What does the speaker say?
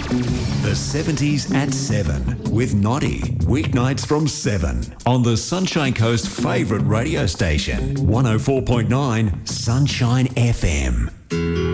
The 70s at 7 with Noddy. Weeknights from 7 on the Sunshine Coast favourite radio station, 104.9 Sunshine FM.